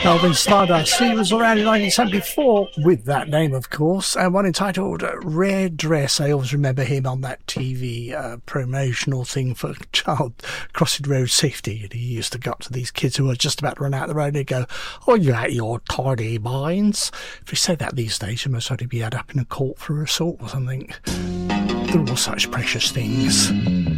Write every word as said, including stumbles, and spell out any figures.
Melvin Stardust. He was around in nineteen seventy-four with that name, of course, and one entitled uh, Rare Dress. I always remember him on that T V uh, promotional thing for child crossing road safety. And he used to go up to these kids who were just about to run out the road and he'd go, "Oh, you out your tardy minds?" If he said that these days, he must only be had up in a court for assault or something. They're all such precious things.